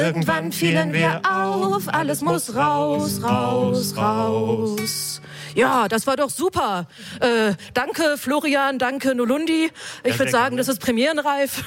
Irgendwann fielen wir auf, alles muss raus, raus, raus. Ja, das war doch super. Danke Florian, danke Nolundi. Ich würde sagen, das ist premierenreif.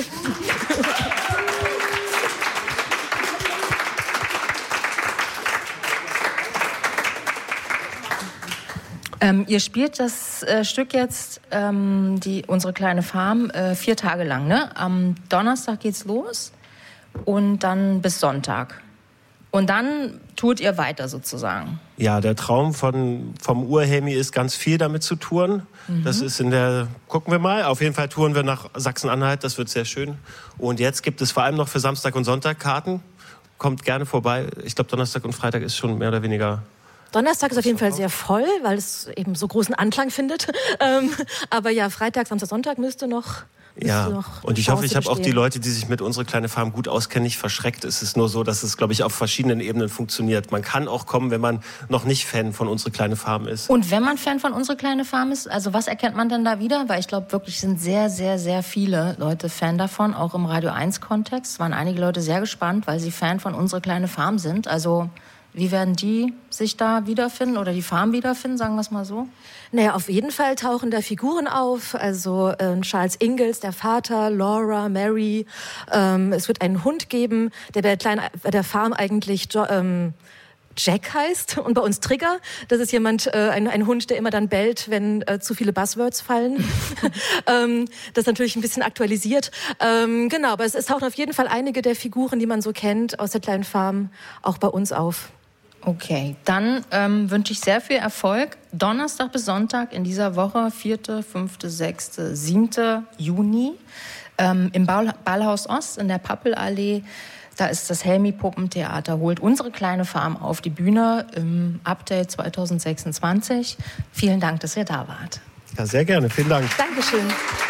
Ihr spielt das Stück jetzt, unsere kleine Farm, 4 Tage lang, ne? Am Donnerstag geht's los und dann bis Sonntag. Und dann tourt ihr weiter sozusagen. Ja, der Traum vom Urhemi ist, ganz viel damit zu touren. Das ist gucken wir mal. Auf jeden Fall touren wir nach Sachsen-Anhalt, das wird sehr schön. Und jetzt gibt es vor allem noch für Samstag und Sonntag Karten. Kommt gerne vorbei. Ich glaube, Donnerstag und Freitag ist schon mehr oder weniger... Donnerstag ist auf jeden Fall sehr voll, weil es eben so großen Anklang findet. Aber ja, Freitag, Samstag, Sonntag müsste noch... Ja, und ich hoffe, ich habe auch die Leute, die sich mit unserer kleine Farm gut auskennen, nicht verschreckt. Es ist nur so, dass es, glaube ich, auf verschiedenen Ebenen funktioniert. Man kann auch kommen, wenn man noch nicht Fan von unserer kleine Farm ist. Und wenn man Fan von unserer kleine Farm ist, also was erkennt man denn da wieder? Weil ich glaube, wirklich sind sehr, sehr, sehr viele Leute Fan davon, auch im Radio 1-Kontext. Waren einige Leute sehr gespannt, weil sie Fan von unserer kleine Farm sind. Also wie werden die sich da wiederfinden oder die Farm wiederfinden, sagen wir es mal so? Naja, auf jeden Fall tauchen da Figuren auf. Also Charles Ingalls, der Vater, Laura, Mary. Es wird einen Hund geben, der bei der Farm eigentlich Jack heißt und bei uns Trigger. Das ist ein Hund, der immer dann bellt, wenn zu viele Buzzwords fallen. Das ist natürlich ein bisschen aktualisiert. Genau, aber es tauchen auf jeden Fall einige der Figuren, die man so kennt aus der kleinen Farm, auch bei uns auf. Okay, dann wünsche ich sehr viel Erfolg. Donnerstag bis Sonntag in dieser Woche, 4., 5., 6., 7. Juni im Ballhaus Ost in der Pappelallee. Da ist das Helmi-Puppentheater, holt unsere kleine Farm auf die Bühne im Update 2026. Vielen Dank, dass ihr da wart. Ja, sehr gerne. Vielen Dank. Dankeschön.